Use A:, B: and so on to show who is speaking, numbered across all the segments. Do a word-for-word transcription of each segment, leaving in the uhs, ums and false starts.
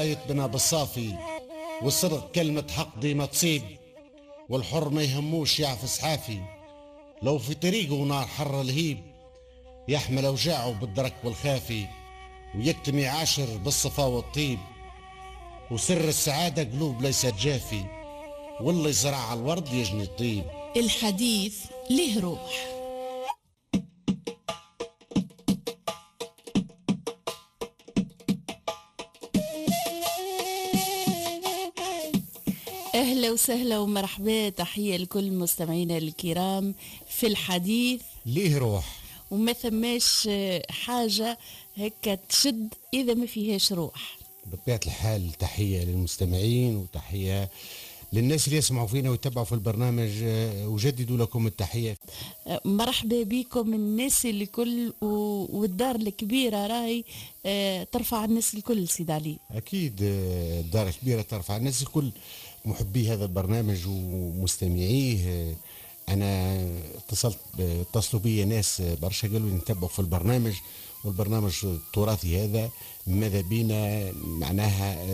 A: فايت بنا بالصافي، والصدق كلمة حق ديما تصيب، والحر ما يهموش يعفس حافي. لو في طريقه نار حر الهيب، يحمل أوجاعه بالدرك والخافي، ويكتم يعاشر بالصفا والطيب. وسر السعادة قلوب ليست جافي، واللي زرع الورد يجني الطيب.
B: الحديث له روح. أهلا وسهلا ومرحبا، تحية لكل مستمعينا الكرام في الحديث
A: ليه روح.
B: وما ثماش حاجة هكا تشد إذا ما فيهاش روح.
A: بطبيعة الحال تحية للمستمعين وتحية للناس اللي يسمعوا فينا ويتبعوا في البرنامج، وجددوا لكم التحية.
B: مرحبا بكم الناس الكل، والدار الكبيرة راهي ترفع الناس الكل سيد علي.
A: أكيد الدار الكبيرة ترفع الناس الكل، محبي هذا البرنامج ومستمعيه. أنا اتصلت اتصلوا بي ناس برشا قالوا لي نتبعوا في البرنامج، والبرنامج التراثي هذا ماذا بينا معناها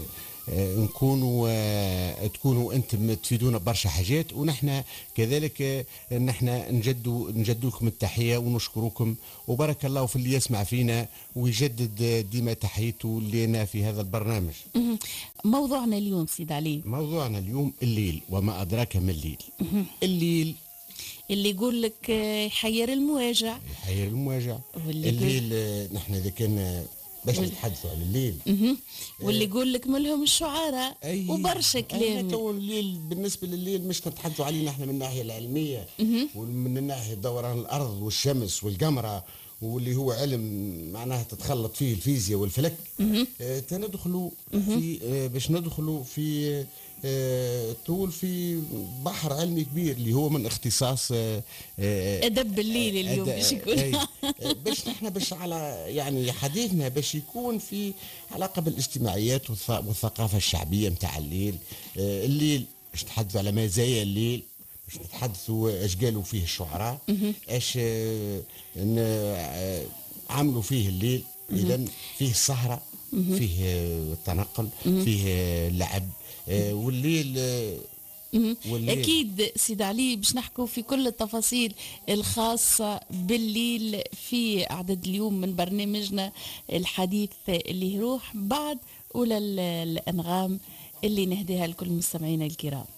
A: نكونوا تكونوا انتم تفيدونا برشا حاجات، ونحن كذلك نحن نجدوا نجدوا لكم التحيه ونشكركم، وبارك الله في اللي يسمع فينا ويجدد ديما تحيته لنا في هذا البرنامج.
B: موضوعنا اليوم سيد علي،
A: موضوعنا اليوم الليل وما ادراك ما الليل. الليل
B: اللي يقول لك يحير المواجع،
A: يحير المواجع. الليل نحن اذا كان باش نتحدثوا على الليل،
B: واللي يقول لك ملهم الشعراء
A: أيه.
B: وبرشا كلام.
A: تو الليل بالنسبه لليل مش نتحدثوا عليه نحن من الناحيه العلميه ومن الناحيه دوران الارض والشمس والقمره، واللي هو علم معناها تتخلط فيه الفيزياء والفلك. آه تندخلوا في آه باش ندخلوا في آه طول في بحر علمي كبير اللي هو من اختصاص آه
B: آه ادب الليل اليوم باش يكون.
A: آه باش نحن باش على يعني حديثنا باش يكون في علاقه بالاجتماعيات والثقافه الشعبيه نتاع الليل. آه الليل باش نتحدثوا على مزايا الليل، باش نتحدثوا ايش قالوا فيه الشعراء، ايش آه عملوا فيه الليل. اذا فيه السهره، فيه التنقل، فيه اللعب. آه والليل آه
B: والليل اكيد سيد علي باش نحكوا في كل التفاصيل الخاصه بالليل في عدد اليوم من برنامجنا الحديث اللي يروح بعد اولى الانغام اللي نهديها لكل مستمعينا الكرام.